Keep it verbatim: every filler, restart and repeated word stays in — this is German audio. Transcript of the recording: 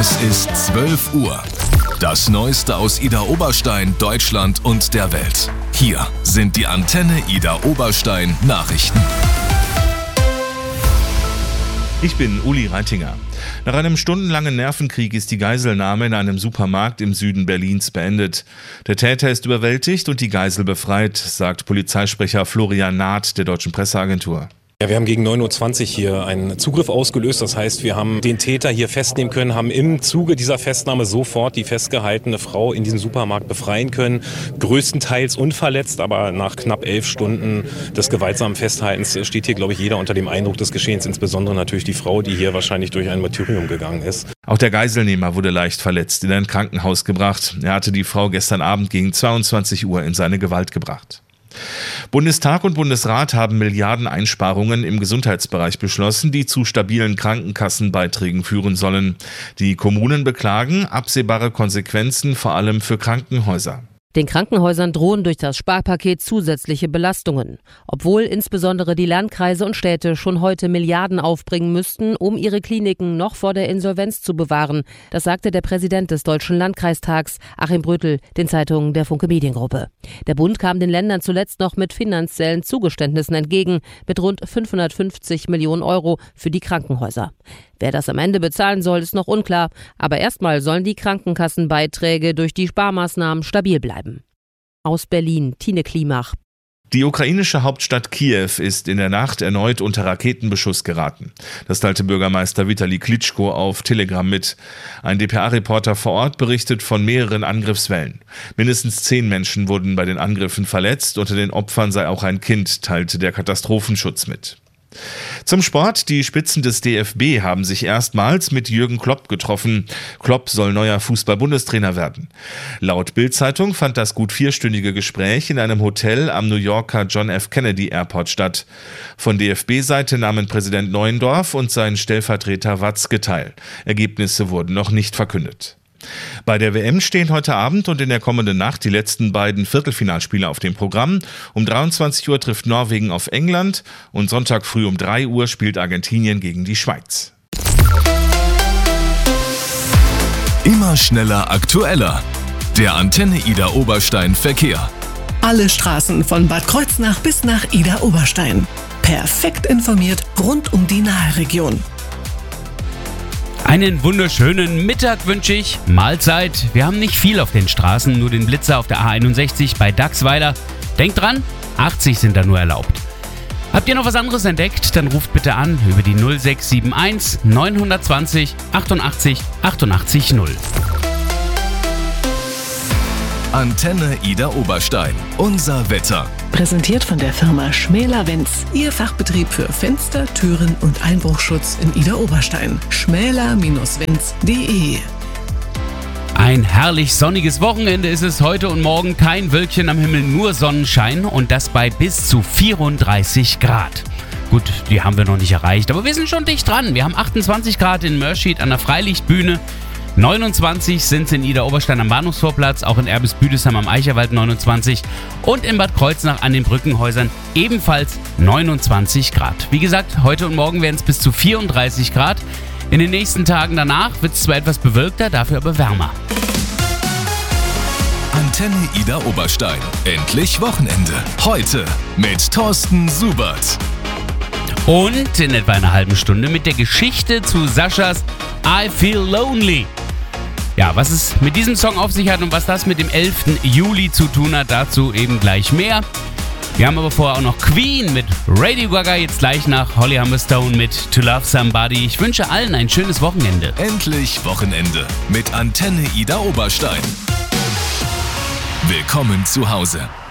Es ist zwölf Uhr. Das Neueste aus Idar Oberstein, Deutschland und der Welt. Hier sind die Antenne Idar Oberstein Nachrichten. Ich bin Uli Reitinger. Nach einem stundenlangen Nervenkrieg ist die Geiselnahme in einem Supermarkt im Süden Berlins beendet. Der Täter ist überwältigt und die Geisel befreit, sagt Polizeisprecher Florian Naht der Deutschen Presseagentur. Ja, wir haben gegen neun Uhr zwanzig hier einen Zugriff ausgelöst. Das heißt, wir haben den Täter hier festnehmen können, haben im Zuge dieser Festnahme sofort die festgehaltene Frau in diesem Supermarkt befreien können. Größtenteils unverletzt, aber nach knapp elf Stunden des gewaltsamen Festhaltens steht hier, glaube ich, jeder unter dem Eindruck des Geschehens. Insbesondere natürlich die Frau, die hier wahrscheinlich durch ein Martyrium gegangen ist. Auch der Geiselnehmer wurde leicht verletzt in ein Krankenhaus gebracht. Er hatte die Frau gestern Abend gegen zweiundzwanzig Uhr in seine Gewalt gebracht. Bundestag und Bundesrat haben Milliarden Einsparungen im Gesundheitsbereich beschlossen, die zu stabilen Krankenkassenbeiträgen führen sollen. Die Kommunen beklagen absehbare Konsequenzen, vor allem für Krankenhäuser. Den Krankenhäusern drohen durch das Sparpaket zusätzliche Belastungen. Obwohl insbesondere die Landkreise und Städte schon heute Milliarden aufbringen müssten, um ihre Kliniken noch vor der Insolvenz zu bewahren. Das sagte der Präsident des Deutschen Landkreistags, Achim Brötel, den Zeitungen der Funke Mediengruppe. Der Bund kam den Ländern zuletzt noch mit finanziellen Zugeständnissen entgegen, mit rund fünfhundertfünfzig Millionen Euro für die Krankenhäuser. Wer das am Ende bezahlen soll, ist noch unklar. Aber erstmal sollen die Krankenkassenbeiträge durch die Sparmaßnahmen stabil bleiben. Aus Berlin, Tine Klimach. Die ukrainische Hauptstadt Kiew ist in der Nacht erneut unter Raketenbeschuss geraten. Das teilte Bürgermeister Vitali Klitschko auf Telegram mit. Ein D P A-Reporter vor Ort berichtet von mehreren Angriffswellen. Mindestens zehn Menschen wurden bei den Angriffen verletzt. Unter den Opfern sei auch ein Kind, teilte der Katastrophenschutz mit. Zum Sport. Die Spitzen des D F B haben sich erstmals mit Jürgen Klopp getroffen. Klopp soll neuer Fußball-Bundestrainer werden. Laut Bild-Zeitung fand das gut vierstündige Gespräch in einem Hotel am New Yorker John F. Kennedy Airport statt. Von D F B-Seite nahmen Präsident Neuendorf und sein Stellvertreter Watzke teil. Ergebnisse wurden noch nicht verkündet. Bei der W M stehen heute Abend und in der kommenden Nacht die letzten beiden Viertelfinalspiele auf dem Programm. Um dreiundzwanzig Uhr trifft Norwegen auf England und Sonntag früh um drei Uhr spielt Argentinien gegen die Schweiz. Immer schneller, aktueller. Der Antenne Idar Oberstein Verkehr. Alle Straßen von Bad Kreuznach bis nach Idar Oberstein. Perfekt informiert rund um die Nahregion. Einen wunderschönen Mittag wünsche ich. Mahlzeit. Wir haben nicht viel auf den Straßen, nur den Blitzer auf der A einundsechzig bei Dachsweiler. Denkt dran, achtzig sind da nur erlaubt. Habt ihr noch was anderes entdeckt? Dann ruft bitte an über die null sechs sieben eins neun zwei null achtundachtzig achtundachtzig null. Antenne Idar Oberstein. Unser Wetter. Präsentiert von der Firma Schmäler-Wenz. Ihr Fachbetrieb für Fenster, Türen und Einbruchschutz in Idar Oberstein. schmäler Bindestrich wenz punkt de. Ein herrlich sonniges Wochenende ist es heute und morgen. Kein Wölkchen am Himmel, nur Sonnenschein und das bei bis zu vierunddreißig Grad. Gut, die haben wir noch nicht erreicht, aber wir sind schon dicht dran. Wir haben achtundzwanzig Grad in Mörschied an der Freilichtbühne. neunundzwanzig sind es in Idar Oberstein am Bahnhofsvorplatz, auch in Erbes-Büdesheim am Eicherwald neunundzwanzig und in Bad Kreuznach an den Brückenhäusern ebenfalls neunundzwanzig Grad. Wie gesagt, heute und morgen werden es bis zu vierunddreißig Grad. In den nächsten Tagen danach wird es zwar etwas bewölkter, dafür aber wärmer. Antenne Idar Oberstein. Endlich Wochenende. Heute mit Thorsten Subert. Und in etwa einer halben Stunde mit der Geschichte zu Saschas I Feel Lonely. Ja, was es mit diesem Song auf sich hat und was das mit dem elften Juli zu tun hat, dazu eben gleich mehr. Wir haben aber vorher auch noch Queen mit Radio Gaga, jetzt gleich nach Holly Humberstone mit To Love Somebody. Ich wünsche allen ein schönes Wochenende. Endlich Wochenende mit Antenne Idar Oberstein. Willkommen zu Hause.